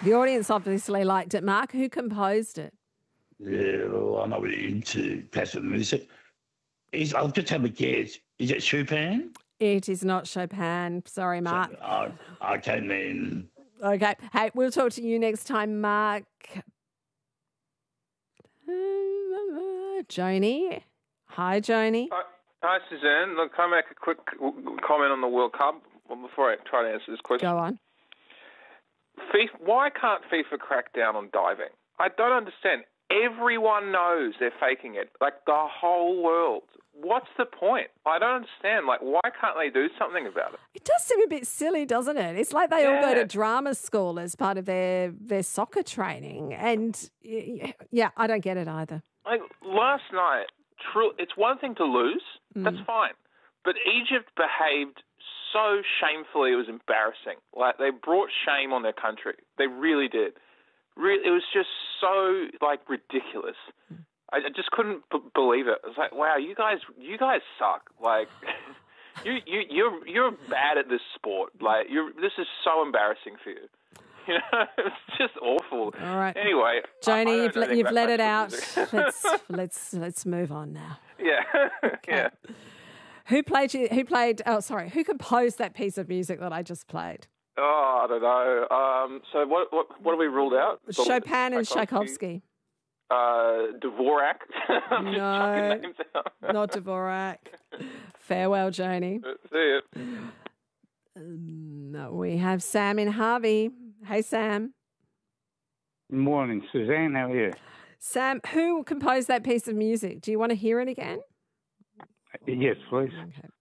The audience obviously liked it. Mark, who composed it? Yeah, well, I'm not really into classical music. I'll just have a guess. Is it Chopin? It is not Chopin. Sorry, Mark. I came in. Okay. Hey, we'll talk to you next time, Mark. Joni. Hi, Joni. Hi, Suzanne. Look, can I make a quick comment on the World Cup before I try to answer this question? Go on. Why can't FIFA crack down on diving? I don't understand. Everyone knows they're faking it, like the whole world. What's the point? I don't understand. Like, why can't they do something about it? It does seem a bit silly, doesn't it? It's like they all go to drama school as part of their soccer training. And, yeah, I don't get it either. Like, last night, it's one thing to lose. That's fine. But Egypt behaved so shamefully, it was embarrassing. Like, they brought shame on their country. They really did. It was just so, like, ridiculous. I just couldn't believe it. I was like, wow, you guys suck. Like, you're bad at this sport. Like, this is so embarrassing for you. You know, it's just awful. All right. Anyway, Joni, you've let it out. let's move on now. Yeah. Okay. Yeah. Who composed that piece of music that I just played? Oh, I don't know. So what have we ruled out? Chopin and Tchaikovsky. Dvorak. No, not Dvorak. Farewell, Joni. See it. No, we have Sam in Harvey. Hey, Sam. Morning, Suzanne. How are you? Sam, who composed that piece of music? Do you want to hear it again? Yes, please. Okay.